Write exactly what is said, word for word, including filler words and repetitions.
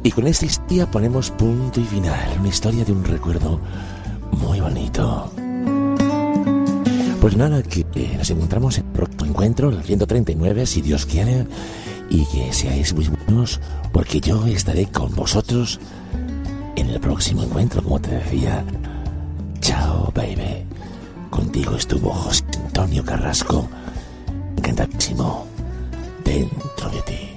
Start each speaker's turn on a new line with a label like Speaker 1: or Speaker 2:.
Speaker 1: Y con esta historia ponemos punto y final. Una historia de un recuerdo muy bonito. Pues nada, que eh, nos encontramos en el próximo encuentro, el ciento treinta y nueve, si Dios quiere. Y que seáis muy buenos, porque yo estaré con vosotros en el próximo encuentro, como te decía. Chao, baby. Contigo estuvo José Antonio Carrasco. Encantadísimo. Dentro de ti.